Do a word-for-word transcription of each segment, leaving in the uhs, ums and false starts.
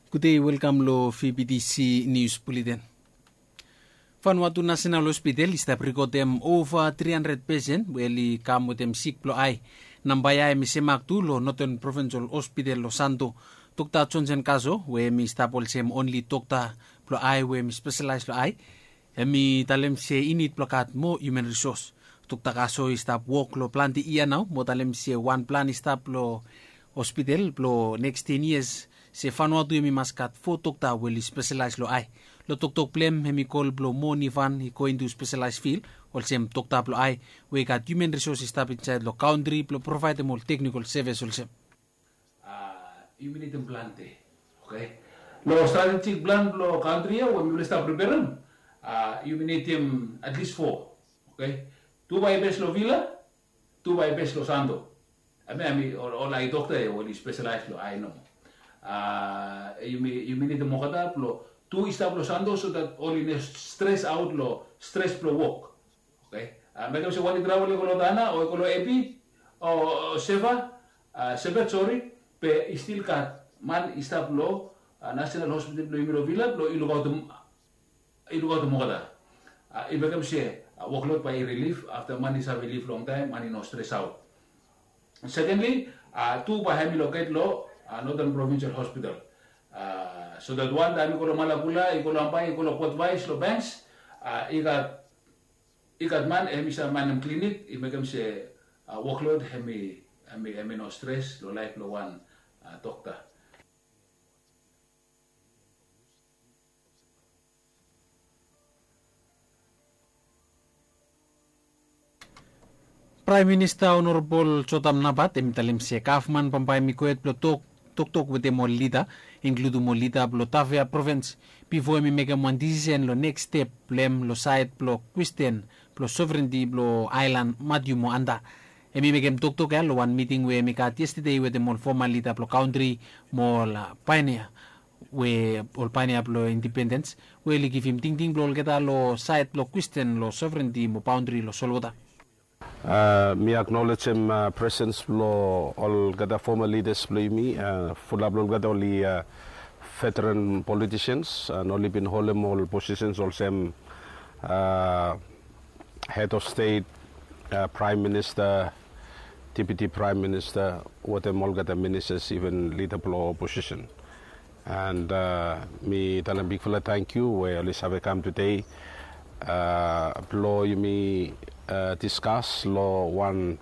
Good day, welcome lo V B D C News Bulletin. Vanuatu National Hospital is rekodem over three hundred patients weli kamutem sick plo ai nambaya mi semaktu lo Northern Provincial Hospital lo Santo tukta chonsen kaso we mi stapol sem only tukta plo ai we mi specialized lo ai mi talem se init plokat mo human resource tukta kaso istap work lo planti iya now mo talem se one plan istap lo hospital plo next ten years se Vanuatu mi maskat fo tukta weli specialized lo ai lo tok-tok plem hemikol blo mo ni van he going to specialized field ol sem tok-ta blo ai we got human resources stop inside lo country blo provide more technical service ol sem ah human plante okay lo strategic plan blo country we will start preparing ah human at least four okay two by best lo villa two by best lo Santo ami ami all I doctor we specialized lo I know ah human mo kada blo two establishando so that only stress out lo stress pro work okay uh, mereka bisa wali travel ko dana o ko epi o seva uh, seva sorry pe still kat man istab lo uh, National Hospital lo Imiro Villa lo ilu ko tum ilu ko tum kada uh, mereka bisa uh, workload by relief after man is have relief long time man no stress out. Secondly uh, two by hemi locate lo uh, Northern Provincial Hospital. Uh, so that one dami ko lo malapula iko lo ampay iko lo advice lo banks uh, ikat ikat man emi sa manam clinic imegam se uh, workload hemi hemi hemi no stress lo life lo one uh, doctor. Prime Minister Honorable Chotam Nabat emitalim se kafman pampay mikuet plotok tok-tok with the molida, include molida blotavia province, before mi mega one decision lo next step plem lo side plo question plo sovereignty plo island madium mo anda. Emi megem tok-tok ya lo one meeting we mi kat yesterday with the mol formalita plo country mol pioneer we all pioneer plo independence we li give him ting ting plo kita lo side plo question lo sovereignty mo boundary lo solvota. Uh, me acknowledge him uh, presence lo all gada former leaders play me uh, full of gada only uh, veteran politicians and only been holding all positions also uh, head of state uh, prime minister deputy prime minister what them all gada ministers even leader plo opposition and uh, me tell a big fella thank you we always have come today uh, plo you me Uh, discuss law one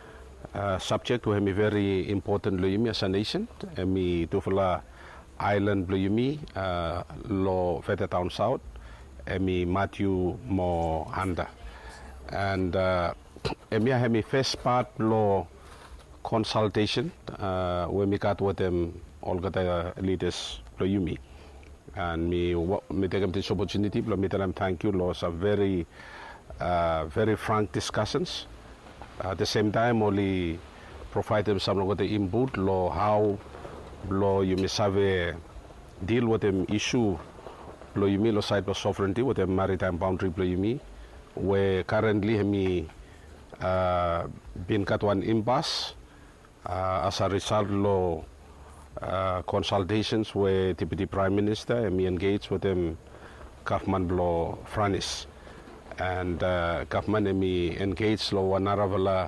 uh, subject who me very important lo yumi as a nation me tufala island lo yumi uh, lo Feta Town South me Matthew mo anda and uh, me have me first part lo consultation uh, when me got with them all got the leaders lo yumi and me me take them this opportunity lo me tell them thank you lo a very Uh, very frank discussions. Uh, at the same time, only provide them some of the input, lo how lo you may have deal with them issue, lo you may lo side of sovereignty with the maritime boundary, lo you may where currently me uh, been cut one impasse uh, as a result lo uh, consultations with Deputy Prime Minister and me engaged with them government lo Franis. And uh, government me engaged lo wanaravela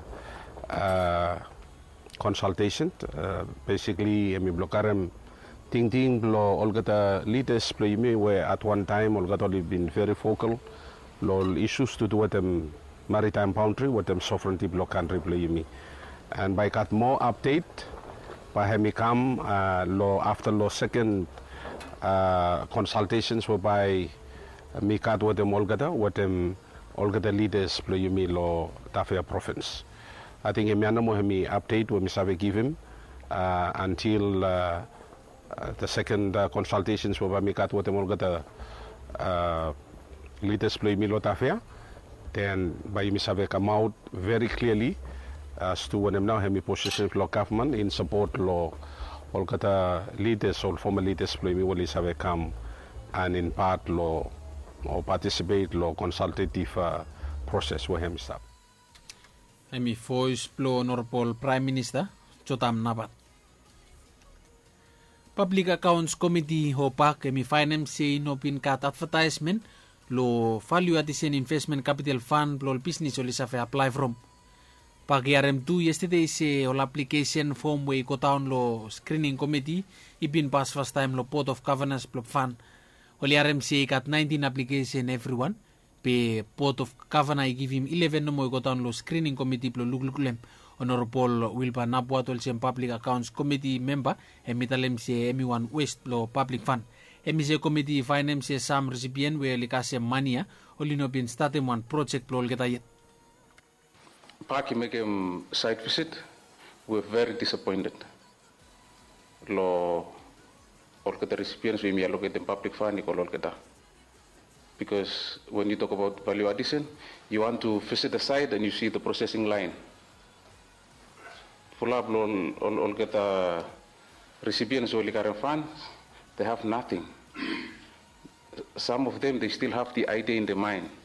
uh, consultation uh, basically me blokarem ting ting lo all gata leaders play me where at one time all gata been very focal lo issues to do with them maritime boundary with them sovereignty block country play me and by got more update by me come uh, lo after lo second uh, consultations whereby me cut with them all gata with them all gata leaders play me lo Tafea province. I think me anamo me update when me sabe give him uh, until uh, uh, the second uh, consultations whereby me cut with them all gata uh, leaders play me lo Tafea. Then by me sabe come out very clearly as to when them now have me position lo government in support lo all gata leaders or former leaders play me will sabe come and in part lo or participate lo consultative uh, process with him stop. Emi voice plo Honorable Prime Minister Chotam Nabat. Public Accounts Committee hopa kemi finance no pin kat advertisement lo value addition investment capital fund lo business oli sa fe apply from. Pagi R M two yesterday se all application form we go down lo screening committee ibin pass first time lo Board of Governors lo fund. Oli R M C got nineteen application everyone. Pe Board of Governors give him eleven no mo go down lo screening committee lo lugluglem. Honorable Wilbur Nabuat also Public Accounts Committee member emitalem se M one West lo Public Fund. M C Committee finance some recipient we likase mania olino bin starting one project lo getayet. Paki make a site visit, we're very disappointed. Lo all the recipients we allocate in public fund all get. Because when you talk about value addition, you want to visit the site and you see the processing line. Full up all, all, all get the recipients who current funds, they have nothing. Some of them, they still have the idea in their mind.